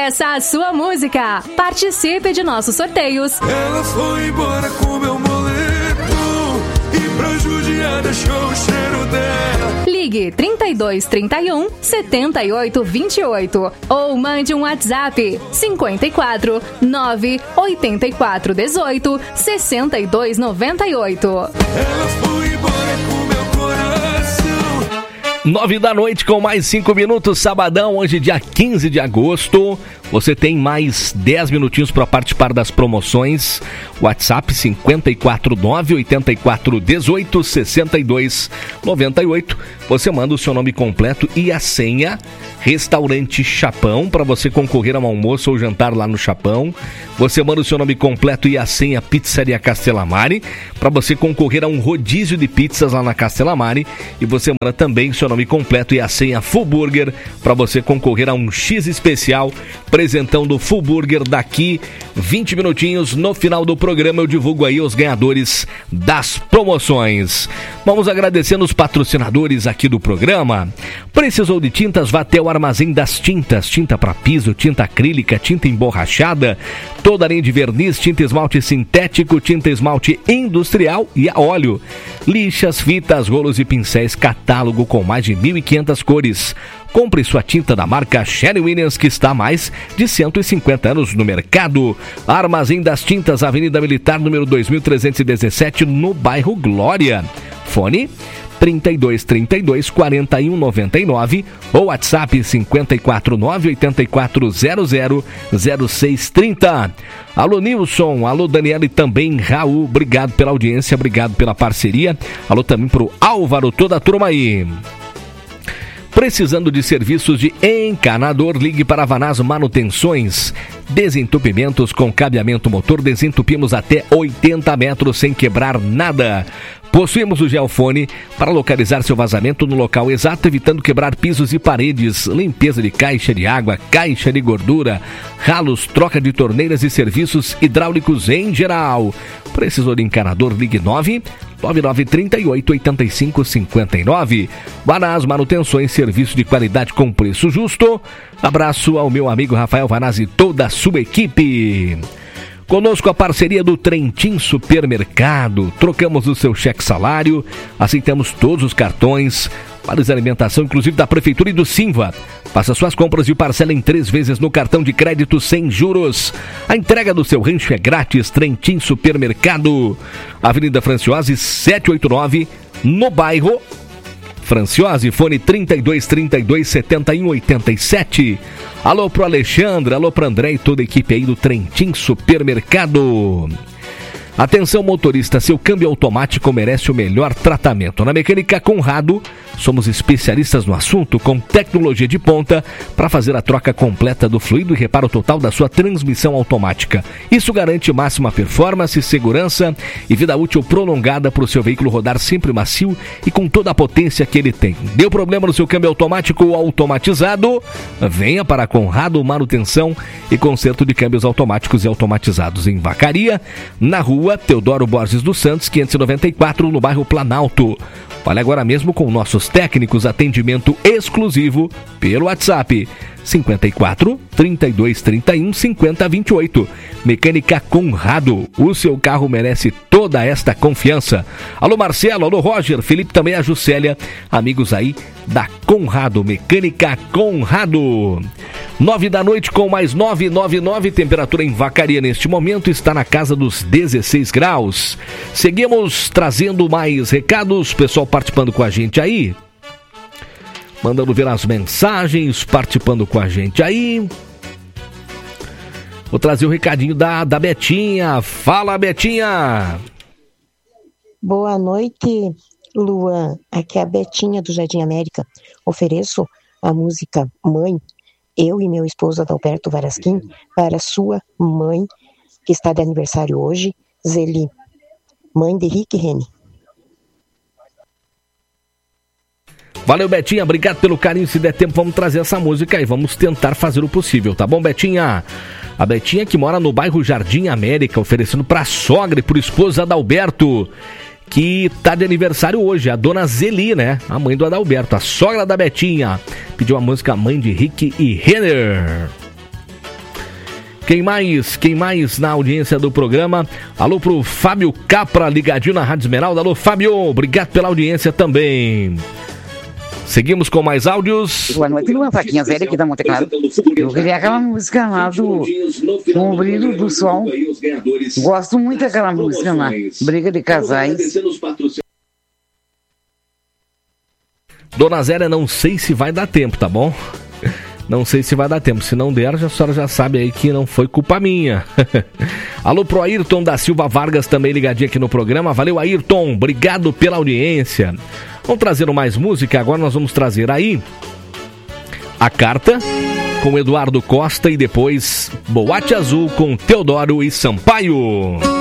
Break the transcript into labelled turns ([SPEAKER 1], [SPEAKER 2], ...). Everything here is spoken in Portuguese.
[SPEAKER 1] Peça a sua música. Participe de nossos sorteios.
[SPEAKER 2] Ela foi embora com meu boleto e pra judiar deixou o cheiro dela.
[SPEAKER 1] Ligue 3231 7828 ou mande um WhatsApp 54 984 18 62 98.
[SPEAKER 2] Ela foi embora com meu coração.
[SPEAKER 3] 9 da noite com mais 5 minutos, sabadão, hoje dia 15 de agosto. Você tem mais 10 minutinhos para participar das promoções. WhatsApp 54984186298. Você manda o seu nome completo e a senha. Restaurante Chapão, para você concorrer a um almoço ou jantar lá no Chapão. Você manda o seu nome completo e a senha Pizzaria Castellamare, para você concorrer a um rodízio de pizzas lá na Castellamare. E você manda também o seu nome completo e a senha Full Burger, para você concorrer a um X especial, presentão do Full Burger. Daqui 20 minutinhos, no final do programa, eu divulgo aí os ganhadores das promoções. Vamos agradecendo os patrocinadores aqui do programa. Precisou de tintas? Vá até o Armazém das Tintas. Tinta para piso, tinta acrílica, tinta emborrachada, toda a linha de verniz, tinta esmalte sintético, tinta esmalte industrial e a óleo. Lixas, fitas, rolos e pincéis, catálogo com mais de 1.500 cores. Compre sua tinta da marca Sherwin Williams, que está há mais de 150 anos no mercado. Armazém das Tintas, Avenida Militar, número 2317, no bairro Glória. Fone 3232-4199 ou WhatsApp 549-8400-0630. Alô Nilson, alô Daniela e também Raul, obrigado pela audiência, obrigado pela parceria. Alô também pro Álvaro, toda a turma aí. Precisando de serviços de encanador, ligue para Vanaz Manutenções. Desentupimentos com cabeamento motor, desentupimos até 80 metros sem quebrar nada. Possuímos o Geofone para localizar seu vazamento no local exato, evitando quebrar pisos e paredes, limpeza de caixa de água, caixa de gordura, ralos, troca de torneiras e serviços hidráulicos em geral. Precisou de encanador? Ligue 99938-8559. Vanaz Manutenções, serviço de qualidade com preço justo. Abraço ao meu amigo Rafael Vanaz e toda a sua equipe. Conosco a parceria do Trentin Supermercado. Trocamos o seu cheque salário, aceitamos todos os cartões, vales de alimentação, inclusive da Prefeitura e do Simva. Faça suas compras e parcela em 3 vezes no cartão de crédito sem juros. A entrega do seu rancho é grátis. Trentin Supermercado. Avenida Franciose 789, no bairro Franciose, fone 3232-7187. Alô pro Alexandre, alô pro André e toda a equipe aí do Trentin Supermercado. Atenção motorista, seu câmbio automático merece o melhor tratamento. Na Mecânica Conrado, somos especialistas no assunto, com tecnologia de ponta para fazer a troca completa do fluido e reparo total da sua transmissão automática. Isso garante máxima performance, segurança e vida útil prolongada para o seu veículo rodar sempre macio e com toda a potência que ele tem. Deu problema no seu câmbio automático ou automatizado? Venha para Conrado Manutenção e conserto de câmbios automáticos e automatizados em Vacaria, na rua Teodoro Borges dos Santos, 594, no bairro Planalto. Fale agora mesmo com nossos técnicos, atendimento exclusivo pelo WhatsApp 54 32 31 50 28. Mecânica Conrado, o seu carro merece toda esta confiança. Alô Marcelo, alô Roger, Felipe, também a Juscelia, amigos aí da Conrado, Mecânica Conrado. 9 da noite com mais 999, temperatura em Vacaria neste momento está na casa dos 16 graus. Seguimos trazendo mais recados, pessoal participando com a gente aí, mandando ver as mensagens, participando com a gente aí. Vou trazer o recadinho da Betinha. Fala, Betinha!
[SPEAKER 4] Boa noite, Luan. Aqui é a Betinha do Jardim América. Ofereço a música Mãe, eu e meu esposo Adalberto Varasquim, para sua mãe, que está de aniversário hoje, Zeli, mãe de Rick e Reni.
[SPEAKER 3] Valeu, Betinha, obrigado pelo carinho. Se der tempo, vamos trazer essa música e vamos tentar fazer o possível, tá bom, Betinha? A Betinha que mora no bairro Jardim América, oferecendo para a sogra e pro esposo Adalberto, que tá de aniversário hoje, a dona Zeli, né? A mãe do Adalberto, a sogra da Betinha. Pediu a música Mãe de Rick e Renner. Quem mais na audiência do programa? Alô pro Fábio Capra, ligadinho na Rádio Esmeralda. Alô, Fábio, obrigado pela audiência também. Seguimos com mais áudios.
[SPEAKER 5] Boa noite, uma faquinha velha aqui da Monte Claro. Eu queria aquela música lá do Com o Brilho do Sol. Gosto muito daquela música lá, Briga de Casais.
[SPEAKER 3] Dona Zélia, não sei se vai dar tempo, tá bom? Não sei se vai dar tempo. Se não der, a senhora já sabe aí que não foi culpa minha. Alô pro Ayrton da Silva Vargas, também ligadinho aqui no programa. Valeu, Ayrton. Obrigado pela audiência. Vamos trazer mais música. Agora nós vamos trazer aí A Carta com Eduardo Costa e depois Boate Azul com Teodoro e Sampaio.